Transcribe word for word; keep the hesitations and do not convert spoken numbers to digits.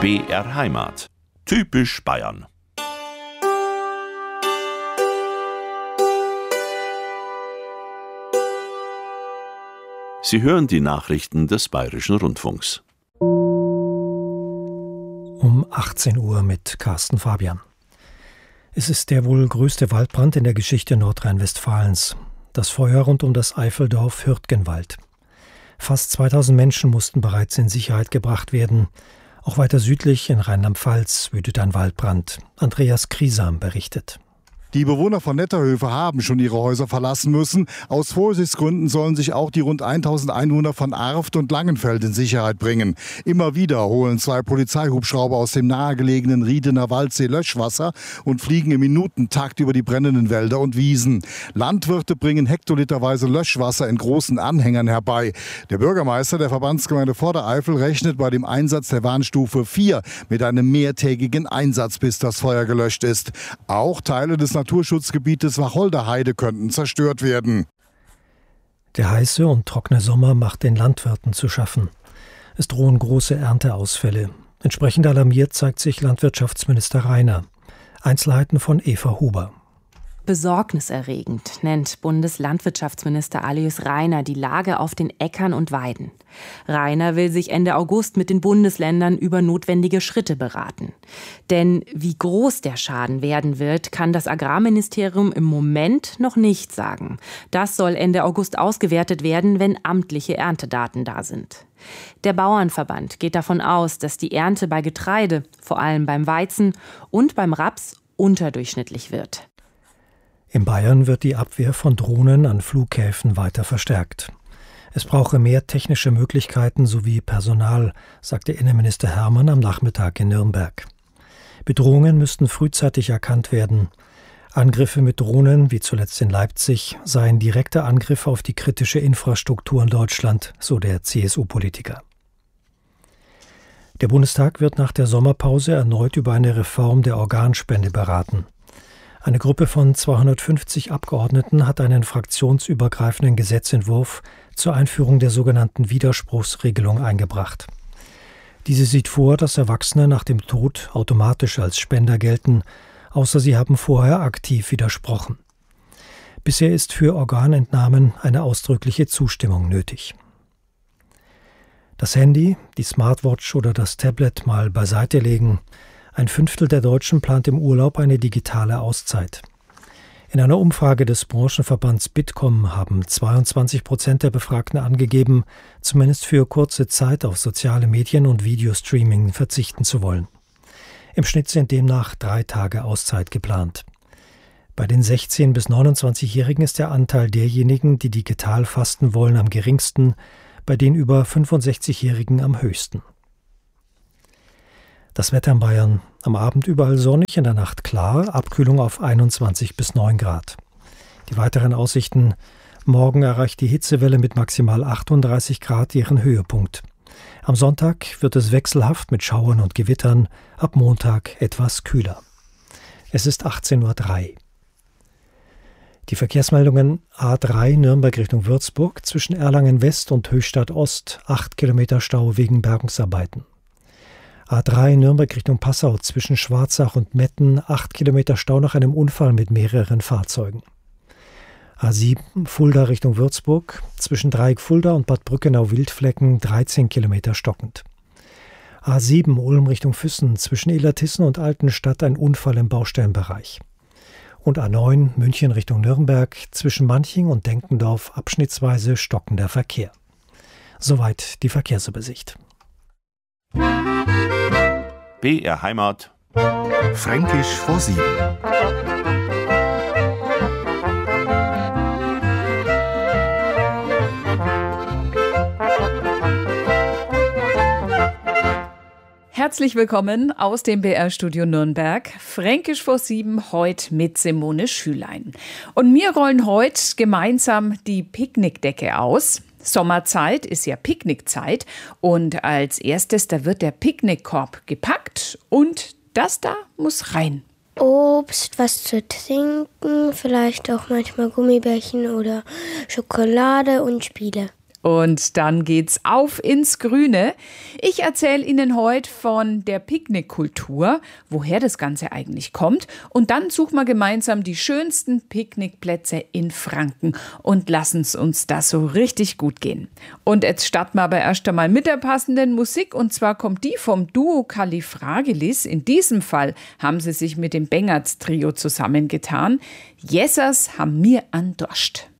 B R Heimat. Typisch Bayern. Sie hören die Nachrichten des Bayerischen Rundfunks. Um achtzehn Uhr mit Carsten Fabian. Es ist der wohl größte Waldbrand in der Geschichte Nordrhein-Westfalens. Das Feuer rund um das Eifeldorf Hürtgenwald. Fast zweitausend Menschen mussten bereits in Sicherheit gebracht werden. Auch weiter südlich in Rheinland-Pfalz wütet ein Waldbrand. Andreas Kriesam berichtet. Die Bewohner von Netterhöfe haben schon ihre Häuser verlassen müssen. Aus Vorsichtsgründen sollen sich auch die rund tausend Einwohner von Arft und Langenfeld in Sicherheit bringen. Immer wieder holen zwei Polizeihubschrauber aus dem nahegelegenen Riedener Waldsee Löschwasser und fliegen im Minutentakt über die brennenden Wälder und Wiesen. Landwirte bringen hektoliterweise Löschwasser in großen Anhängern herbei. Der Bürgermeister der Verbandsgemeinde Vordereifel rechnet bei dem Einsatz der Warnstufe vier mit einem mehrtägigen Einsatz, bis das Feuer gelöscht ist. Auch Teile des Naturschutzgebietes Wacholderheide könnten zerstört werden. Der heiße und trockene Sommer macht den Landwirten zu schaffen. Es drohen große Ernteausfälle. Entsprechend alarmiert zeigt sich Landwirtschaftsminister Rainer. Einzelheiten von Eva Huber. Besorgniserregend nennt Bundeslandwirtschaftsminister Alois Rainer die Lage auf den Äckern und Weiden. Rainer will sich Ende August mit den Bundesländern über notwendige Schritte beraten. Denn wie groß der Schaden werden wird, kann das Agrarministerium im Moment noch nicht sagen. Das soll Ende August ausgewertet werden, wenn amtliche Erntedaten da sind. Der Bauernverband geht davon aus, dass die Ernte bei Getreide, vor allem beim Weizen und beim Raps, unterdurchschnittlich wird. In Bayern wird die Abwehr von Drohnen an Flughäfen weiter verstärkt. Es brauche mehr technische Möglichkeiten sowie Personal, sagte Innenminister Hermann am Nachmittag in Nürnberg. Bedrohungen müssten frühzeitig erkannt werden. Angriffe mit Drohnen, wie zuletzt in Leipzig, seien direkte Angriffe auf die kritische Infrastruktur in Deutschland, so der C S U-Politiker. Der Bundestag wird nach der Sommerpause erneut über eine Reform der Organspende beraten. Eine Gruppe von zweihundertfünfzig Abgeordneten hat einen fraktionsübergreifenden Gesetzentwurf zur Einführung der sogenannten Widerspruchsregelung eingebracht. Diese sieht vor, dass Erwachsene nach dem Tod automatisch als Spender gelten, außer sie haben vorher aktiv widersprochen. Bisher ist für Organentnahmen eine ausdrückliche Zustimmung nötig. Das Handy, die Smartwatch oder das Tablet mal beiseite legen. Ein Fünftel der Deutschen plant im Urlaub eine digitale Auszeit. In einer Umfrage des Branchenverbands Bitkom haben zweiundzwanzig Prozent der Befragten angegeben, zumindest für kurze Zeit auf soziale Medien und Videostreaming verzichten zu wollen. Im Schnitt sind demnach drei Tage Auszeit geplant. Bei den sechzehn- bis neunundzwanzigjährigen ist der Anteil derjenigen, die digital fasten wollen, am geringsten, bei den über fünfundsechzigjährigen am höchsten. Das Wetter in Bayern: am Abend überall sonnig, in der Nacht klar, Abkühlung auf einundzwanzig bis neun Grad. Die weiteren Aussichten: morgen erreicht die Hitzewelle mit maximal achtunddreißig Grad ihren Höhepunkt. Am Sonntag wird es wechselhaft mit Schauern und Gewittern, ab Montag etwas kühler. Es ist achtzehn Uhr drei. Die Verkehrsmeldungen: A drei Nürnberg Richtung Würzburg, zwischen Erlangen West und Höchstadt Ost, acht Kilometer Stau wegen Bergungsarbeiten. A drei Nürnberg Richtung Passau, zwischen Schwarzach und Metten, acht Kilometer Stau nach einem Unfall mit mehreren Fahrzeugen. A sieben Fulda Richtung Würzburg, zwischen Dreieck Fulda und Bad Brückenau-Wildflecken, dreizehn Kilometer stockend. A sieben Ulm Richtung Füssen, zwischen Illertissen und Altenstadt ein Unfall im Baustellenbereich. Und A neun München Richtung Nürnberg, zwischen Manching und Denkendorf abschnittsweise stockender Verkehr. Soweit die Verkehrsübersicht. B R Heimat. Fränkisch vor sieben. Herzlich willkommen aus dem B R-Studio Nürnberg. Fränkisch vor sieben, heute mit Simone Schülein. Und wir rollen heute gemeinsam die Picknickdecke aus. Sommerzeit ist ja Picknickzeit und als erstes, da wird der Picknickkorb gepackt und das da muss rein. Obst, was zu trinken, vielleicht auch manchmal Gummibärchen oder Schokolade und Spiele. Und dann geht's auf ins Grüne. Ich erzähle Ihnen heute von der Picknickkultur, woher das Ganze eigentlich kommt. Und dann suchen wir gemeinsam die schönsten Picknickplätze in Franken und lassen es uns da so richtig gut gehen. Und jetzt starten wir aber erst einmal mit der passenden Musik. Und zwar kommt die vom Duo Califragilis. In diesem Fall haben sie sich mit dem Bengerts Trio zusammengetan. Jessers haben mir an Durst.